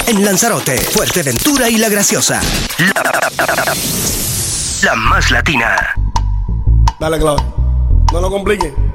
En Lanzarote, Fuerteventura y La Graciosa. La más latina. Dale, Claudio. No lo compliques.